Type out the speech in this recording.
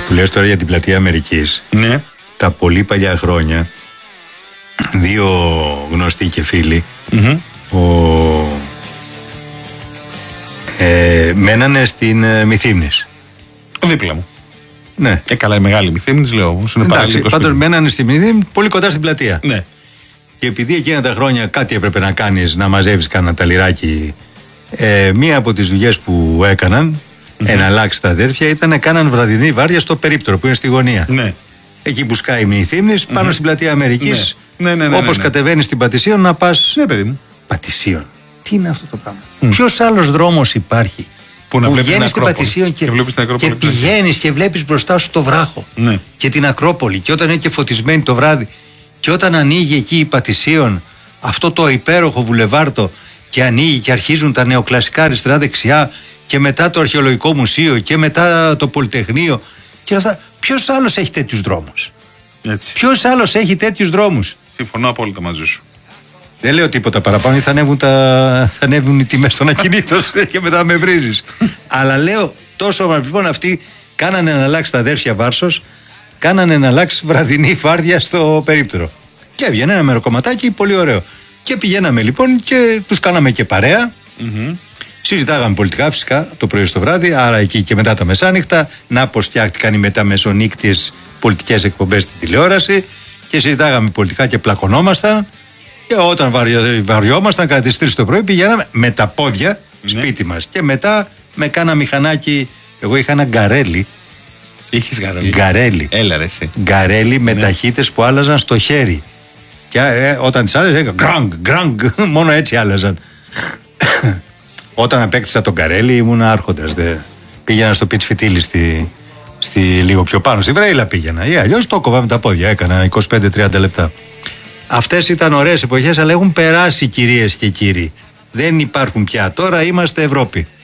που λες τώρα για την πλατεία Αμερικής. Ναι. Τα πολύ παλιά χρόνια, δύο γνωστοί και φίλοι, μένανε στην Μυθύμνης. Δίπλα μου. Ναι. Καλά, η μεγάλη Μυθύμνης, λέω. Εντάξει, πάντως μένανε στη Μυθύμνη, πολύ κοντά στην πλατεία. Ναι. Και επειδή εκείνα τα χρόνια κάτι έπρεπε να κάνεις, να μαζεύεις κανένα ταλιράκι, μία από τις δουλειές που έκαναν, εναλλάξει τα αδέρφια, ήταν να κάναν βραδινή βάρδια στο περίπτερο που είναι στη γωνία. Ναι. Εκεί που σκάει η Μυθύμνης, πάνω στην πλατεία Αμερικής, ναι, όπως κατεβαίνεις στην Πατησίων να πας. Ναι, παιδί μου. Πατησίων. Τι είναι αυτό το πράγμα? Ποιος άλλος δρόμος υπάρχει που βγαίνεις στην Πατησίων και πηγαίνεις και βλέπεις μπροστά σου το βράχο, ναι, και την Ακρόπολη, και όταν είναι και φωτισμένη το βράδυ, και όταν ανοίγει εκεί η Πατησίων, αυτό το υπέροχο βουλεβάρτο, και ανοίγει και αρχίζουν τα νεοκλασικά αριστερά-δεξιά, και μετά το Αρχαιολογικό Μουσείο, και μετά το Πολυτεχνείο και αυτά. Ποιος άλλος έχει τέτοιους δρόμους? Ποιος άλλος έχει τέτοιους δρόμους? Συμφωνώ απόλυτα μαζί σου. Δεν λέω τίποτα παραπάνω, θα ανέβουν οι τιμές των ακινήτων και μετά με βρίζεις. Αλλά λέω τόσο, λοιπόν, αυτοί κάνανε να αλλάξει τα αδέρφια Βάρσος, κάνανε να αλλάξει βραδινή βάρδια στο περίπτερο. Και έβγαινε ένα μεροκομματάκι πολύ ωραίο. Και πηγαίναμε λοιπόν και τους κάναμε και παρέα. Συζητάγαμε πολιτικά φυσικά το πρωί στο βράδυ, άρα εκεί και μετά τα μεσάνυχτα, να πως φτιάχτηκαν οι μεταμεσονύκτιες πολιτικές εκπομπές στην τηλεόραση, και συζητάγαμε πολιτικά και πλακωνόμασταν. Και όταν βαριόμασταν κατά τις 3 το πρωί, πηγαίναμε με τα πόδια σπίτι μας. Και μετά με κάνα μηχανάκι. Εγώ είχα ένα γκαρέλι. Είχες γκαρέλι? Γκαρέλι. Έλα ρε εσύ. Γκαρέλι με ταχύτητες που άλλαζαν στο χέρι. Και όταν τις άλλαζαν, έκανα γκραγκ, γκραγκ, μόνο έτσι άλλαζαν. Όταν απέκτησα τον γκαρέλι ήμουν άρχοντας. Πήγαινα στο πιτς φιτίλι στη λίγο πιο πάνω, στη Βρέιλα πήγαινα. Ή αλλιώς το κόβα με τα πόδια, έκανα 25-30 λεπτά. Αυτές ήταν ωραίες εποχές, αλλά έχουν περάσει, κυρίες και κύριοι. Δεν υπάρχουν πια. Τώρα είμαστε Ευρώπη.